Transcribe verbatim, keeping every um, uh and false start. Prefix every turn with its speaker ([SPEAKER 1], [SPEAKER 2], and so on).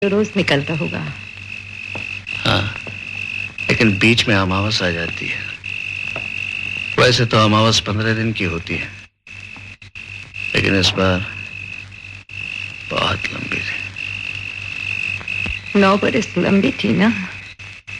[SPEAKER 1] तो रोज निकलता होगा।
[SPEAKER 2] हाँ, लेकिन बीच में अमावस आ जाती है। वैसे तो अमावस पंद्रह दिन की होती है, लेकिन इस बार बहुत लंबी थी।
[SPEAKER 1] नौ बरस लंबी थी ना।